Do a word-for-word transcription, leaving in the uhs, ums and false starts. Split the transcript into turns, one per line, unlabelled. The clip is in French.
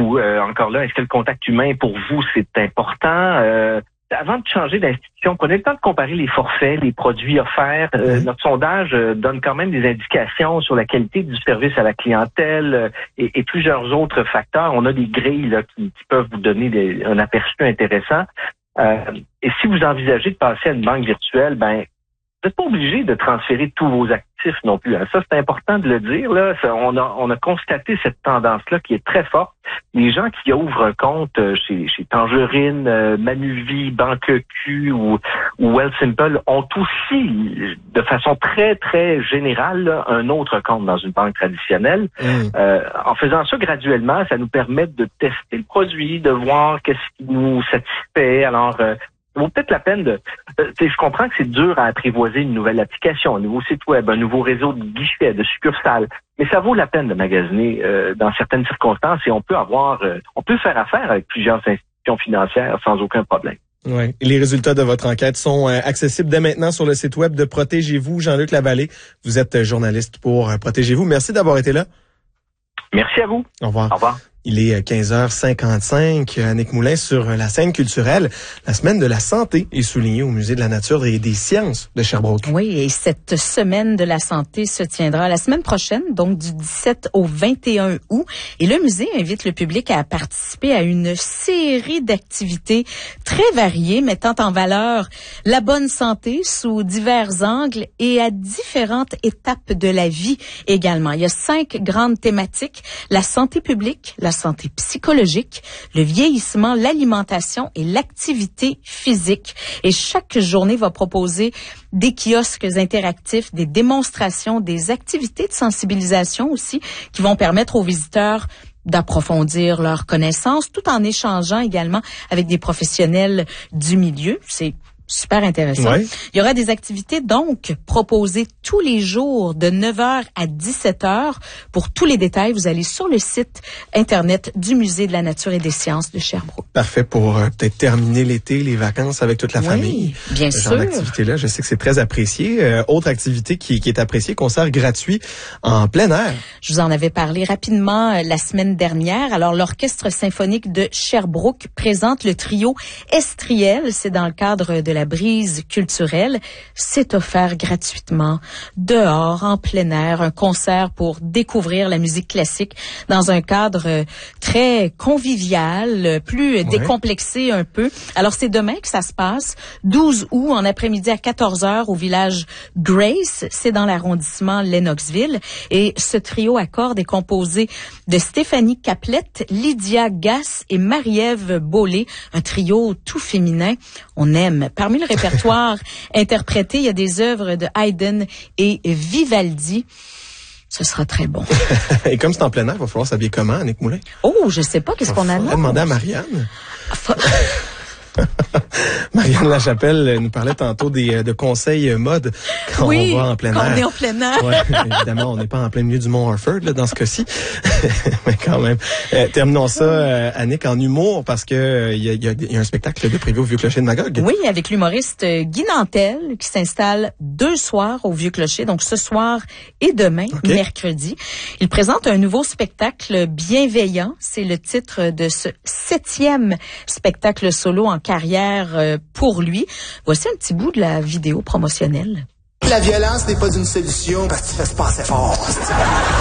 vous, euh, encore là, est-ce que le contact humain, pour vous, c'est important? Euh, Avant de changer d'institution, prenez le temps de comparer les forfaits, les produits offerts. Euh, notre sondage euh, donne quand même des indications sur la qualité du service à la clientèle euh, et, et plusieurs autres facteurs. On a des grilles là, qui, qui peuvent vous donner des, un aperçu intéressant. Euh, et si vous envisagez de passer à une banque virtuelle, ben vous n'êtes pas obligé de transférer tous vos actifs non plus. Hein. Ça, c'est important de le dire. Là, ça, on a on a constaté cette tendance-là qui est très forte. Les gens qui ouvrent un compte chez, chez Tangerine, euh, Manuvie, Banque Q ou, ou Wealthsimple ont aussi, de façon très, très générale, là, un autre compte dans une banque traditionnelle. Mmh. Euh, en faisant ça graduellement, ça nous permet de tester le produit, de voir qu'est-ce qui nous satisfait. Alors, euh, ça vaut peut-être la peine de... Euh, je comprends que c'est dur à apprivoiser une nouvelle application, un nouveau site web, un nouveau réseau de guichets, de succursales, mais ça vaut la peine de magasiner euh, dans certaines circonstances et on peut avoir, euh, on peut faire affaire avec plusieurs institutions financières sans aucun problème.
Oui. Les résultats de votre enquête sont euh, accessibles dès maintenant sur le site web de Protégez-vous. Jean-Luc Lavallée, vous êtes journaliste pour euh, Protégez-vous. Merci d'avoir été là.
Merci à vous.
Au revoir.
Au revoir.
Il est quinze heures cinquante-cinq. Annick Moulin sur la scène culturelle. La semaine de la santé est soulignée au Musée de la nature et des sciences de Sherbrooke.
Oui, et cette semaine de la santé se tiendra la semaine prochaine, donc du dix-sept au vingt et un août. Et le musée invite le public à participer à une série d'activités très variées, mettant en valeur la bonne santé sous divers angles et à différentes étapes de la vie également. Il y a cinq grandes thématiques: la santé publique, la santé psychologique, le vieillissement, l'alimentation et l'activité physique. Et chaque journée va proposer des kiosques interactifs, des démonstrations, des activités de sensibilisation aussi qui vont permettre aux visiteurs d'approfondir leurs connaissances tout en échangeant également avec des professionnels du milieu. C'est super intéressant. Oui. Il y aura des activités donc proposées tous les jours de neuf heures à dix-sept heures. Pour tous les détails, vous allez sur le site Internet du Musée de la nature et des sciences de Sherbrooke.
Parfait pour euh, peut-être terminer l'été, les vacances avec toute la
oui,
famille.
Bien
Ce
sûr.
genre d'activité-là, je sais que c'est très apprécié. Euh, autre activité qui, qui est appréciée, concert gratuit en plein air.
Je vous en avais parlé rapidement euh, la semaine dernière. Alors, l'Orchestre symphonique de Sherbrooke présente le trio Estriel. C'est dans le cadre de la brise culturelle. C'est offert gratuitement, dehors, en plein air, un concert pour découvrir la musique classique dans un cadre très convivial, plus ouais. décomplexé un peu. Alors, c'est demain que ça se passe, douze août, en après-midi à quatorze heures au village Grace. C'est dans l'arrondissement Lennoxville. Et ce trio à cordes est composé de Stéphanie Caplette, Lydia Gass et Marie-Ève Beaulé. Un trio tout féminin. On aime. Parmi le répertoire interprété, il y a des œuvres de Haydn et Vivaldi. Ce sera très bon.
Et comme c'est en plein air, il va falloir s'habiller comment, Annick Moulin?
Oh, je sais pas, qu'est-ce qu'on annonce?
On va demander à Marianne. Marianne Lachapelle nous parlait tantôt des de conseils mode quand
oui,
on va en plein
quand
air.
on est en plein air.
Ouais, évidemment, on n'est pas en plein milieu du Mont Harford là, dans ce cas-ci, mais quand même. Euh, terminons ça, euh, Annick, en humour parce que euh, il y, a, y, a, y a un spectacle de prévu au Vieux-Clocher de Magog.
Oui, avec l'humoriste Guy Nantel qui s'installe deux soirs au Vieux-Clocher, donc ce soir et demain, okay. mercredi. Il présente un nouveau spectacle bienveillant. C'est le titre de ce septième spectacle solo en carrière euh, pour lui. Voici un petit bout de la vidéo promotionnelle.
La violence n'est pas une solution parce que tu fais se passer fort.